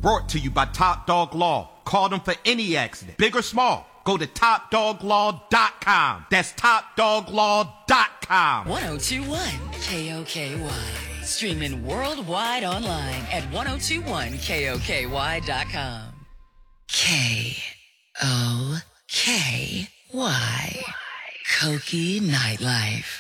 Brought to you by Top Dog Law. Call them for any accident, big or small. Go to TopDogLaw.com. That's TopDogLaw.com. 1021 KOKY. Streaming worldwide online at 1021KOKY.com. KOKY. Koki Nightlife.